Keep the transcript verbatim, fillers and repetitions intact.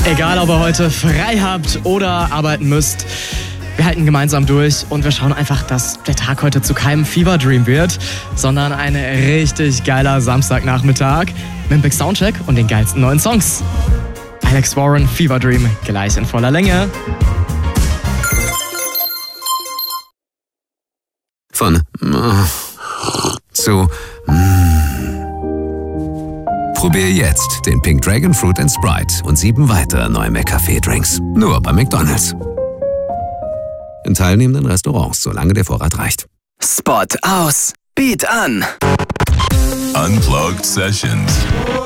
Egal, ob ihr heute frei habt oder arbeiten müsst, wir halten gemeinsam durch und wir schauen einfach, dass der Tag heute zu keinem Fever Dream wird, sondern ein richtig geiler Samstagnachmittag mit dem Big Soundcheck und den geilsten neuen Songs. Alex Warren, Fever Dream, gleich in voller Länge. Von zu Probier jetzt den Pink Dragon Fruit and Sprite und sieben weitere neue McCafé-Drinks. Nur bei McDonald's. In teilnehmenden Restaurants, solange der Vorrat reicht. Spot aus. Beat an. Unplugged Sessions.